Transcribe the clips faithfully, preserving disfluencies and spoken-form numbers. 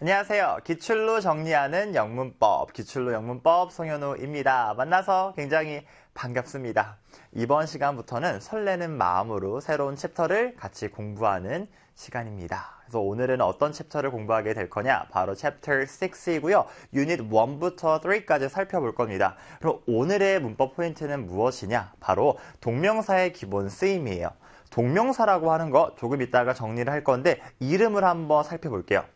안녕하세요. 기출로 정리하는 영문법, 기출로 영문법 송현우입니다. 만나서 굉장히 반갑습니다. 이번 시간부터는 설레는 마음으로 새로운 챕터를 같이 공부하는 시간입니다. 그래서 오늘은 어떤 챕터를 공부하게 될 거냐? 바로 챕터 식스이고요. 유닛 일부터 삼까지 살펴볼 겁니다. 그럼 오늘의 문법 포인트는 무엇이냐? 바로 동명사의 기본 쓰임이에요. 동명사라고 하는 거 조금 이따가 정리를 할 건데 이름을 한번 살펴볼게요.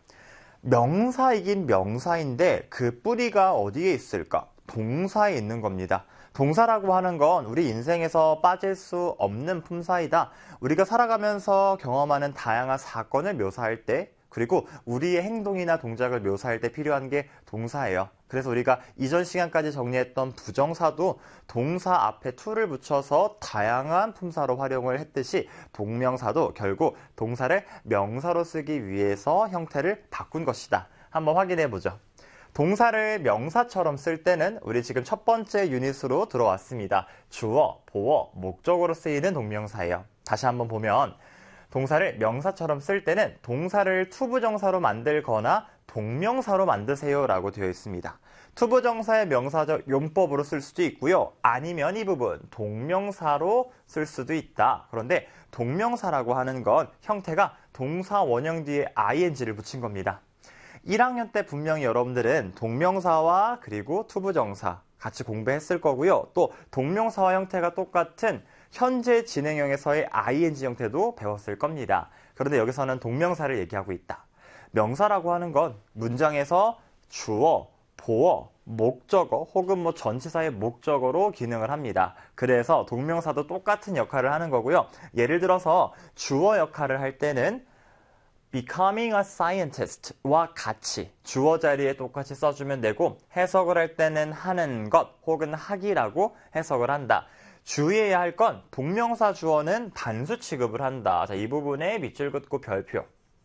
명사이긴 명사인데 그 뿌리가 어디에 있을까? 동사에 있는 겁니다. 동사라고 하는 건 우리 인생에서 빠질 수 없는 품사이다. 우리가 살아가면서 경험하는 다양한 사건을 묘사할 때, 그리고 우리의 행동이나 동작을 묘사할 때 필요한 게 동사예요. 그래서 우리가 이전 시간까지 정리했던 부정사도 동사 앞에 to를 붙여서 다양한 품사로 활용을 했듯이 동명사도 결국 동사를 명사로 쓰기 위해서 형태를 바꾼 것이다. 한번 확인해 보죠. 동사를 명사처럼 쓸 때는 우리 지금 첫 번째 유닛으로 들어왔습니다. 주어, 보어, 목적으로 쓰이는 동명사예요. 다시 한번 보면 동사를 명사처럼 쓸 때는 동사를 투부정사로 만들거나 동명사로 만드세요 라고 되어 있습니다. 투부정사의 명사적 용법으로 쓸 수도 있고요. 아니면 이 부분 동명사로 쓸 수도 있다. 그런데 동명사라고 하는 건 형태가 동사 원형 뒤에 아이엔지를 붙인 겁니다. 일 학년 때 분명히 여러분들은 동명사와 그리고 투부정사 같이 공부했을 거고요. 또 동명사와 형태가 똑같은 현재 진행형에서의 아이엔지 형태도 배웠을 겁니다. 그런데 여기서는 동명사를 얘기하고 있다. 명사라고 하는 건 문장에서 주어, 보어, 목적어 혹은 뭐 전치사의 목적어로 기능을 합니다. 그래서 동명사도 똑같은 역할을 하는 거고요. 예를 들어서 주어 역할을 할 때는 becoming a scientist와 같이 주어 자리에 똑같이 써주면 되고, 해석을 할 때는 하는 것 혹은 하기라고 해석을 한다. 주의해야 할 건 동명사 주어는 단수 취급을 한다. 자, 이 부분에 밑줄 긋고 별표.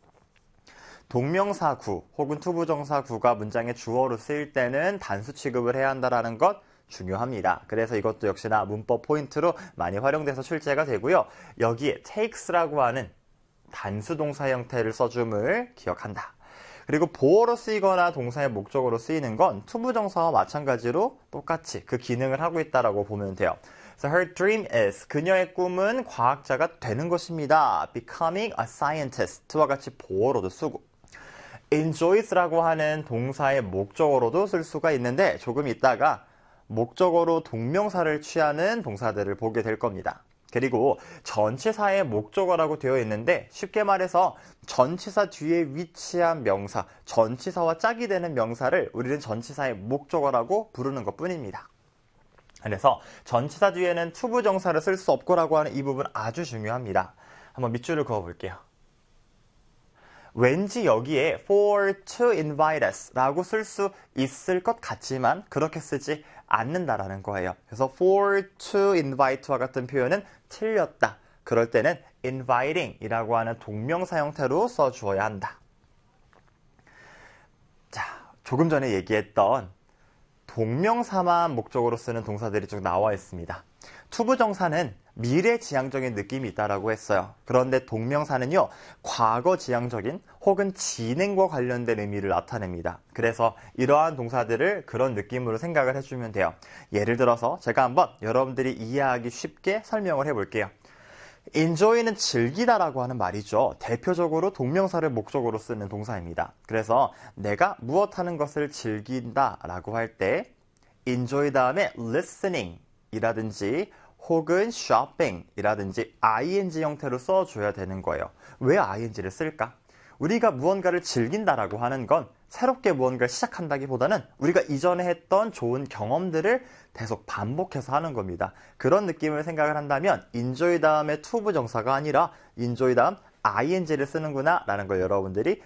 동명사 구 혹은 투부정사 구가 문장의 주어로 쓰일 때는 단수 취급을 해야 한다는 것 중요합니다. 그래서 이것도 역시나 문법 포인트로 많이 활용돼서 출제가 되고요. 여기에 takes라고 하는 단수 동사 형태를 써줌을 기억한다. 그리고 보어로 쓰이거나 동사의 목적으로 쓰이는 건 투부정사와 마찬가지로 똑같이 그 기능을 하고 있다고 보면 돼요. So her dream is, 그녀의 꿈은 과학자가 되는 것입니다. Becoming a scientist와 같이 보어로도 쓰고, enjoys라고 하는 동사의 목적어로도 쓸 수가 있는데 조금 있다가 목적어로 동명사를 취하는 동사들을 보게 될 겁니다. 그리고 전치사의 목적어라고 되어 있는데 쉽게 말해서 전치사 뒤에 위치한 명사, 전치사와 짝이 되는 명사를 우리는 전치사의 목적어라고 부르는 것뿐입니다. 그래서 전치사 뒤에는 투부정사를 쓸 수 없고라고 하는 이 부분 아주 중요합니다. 한번 밑줄을 그어볼게요. 왠지 여기에 for to invite us 라고 쓸 수 있을 것 같지만 그렇게 쓰지 않는다라는 거예요. 그래서 for to invite와 같은 표현은 틀렸다. 그럴 때는 inviting 이라고 하는 동명사 형태로 써주어야 한다. 자, 조금 전에 얘기했던 동명사만 목적으로 쓰는 동사들이 쭉 나와 있습니다. 투부정사는 미래지향적인 느낌이 있다고 했어요. 그런데 동명사는요, 과거지향적인 혹은 진행과 관련된 의미를 나타냅니다. 그래서 이러한 동사들을 그런 느낌으로 생각을 해주면 돼요. 예를 들어서 제가 한번 여러분들이 이해하기 쉽게 설명을 해볼게요. enjoy는 즐기다라고 하는 말이죠. 대표적으로 동명사를 목적으로 쓰는 동사입니다. 그래서 내가 무엇하는 것을 즐긴다라고 할 때 enjoy 다음에 listening 이라든지 혹은 shopping 이라든지 아이엔지 형태로 써줘야 되는 거예요. 왜 아이엔지를 쓸까? 우리가 무언가를 즐긴다라고 하는 건 새롭게 무언가를 시작한다기보다는 우리가 이전에 했던 좋은 경험들을 계속 반복해서 하는 겁니다. 그런 느낌을 생각을 한다면 enjoy 다음에 투부정사가 아니라 enjoy 다음 아이엔지를 쓰는구나 라는 걸 여러분들이